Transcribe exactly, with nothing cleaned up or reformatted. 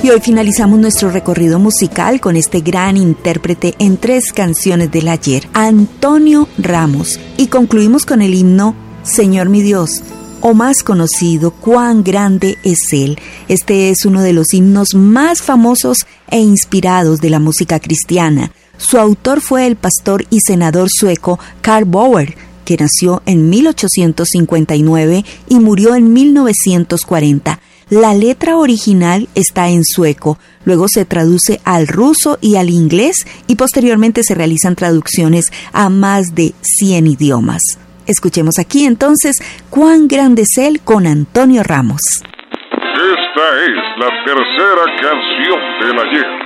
Y hoy finalizamos nuestro recorrido musical con este gran intérprete en tres canciones del ayer, Antonio Ramos. Y concluimos con el himno Señor mi Dios, o más conocido, Cuán grande es Él. Este es uno de los himnos más famosos e inspirados de la música cristiana. Su autor fue el pastor y senador sueco Karl Bauer, que nació en mil ochocientos cincuenta y nueve y murió en mil novecientos cuarenta. La letra original está en sueco, luego se traduce al ruso y al inglés y posteriormente se realizan traducciones a más de cien idiomas. Escuchemos aquí entonces Cuán grande es Él con Antonio Ramos. Esta es la tercera canción del ayer.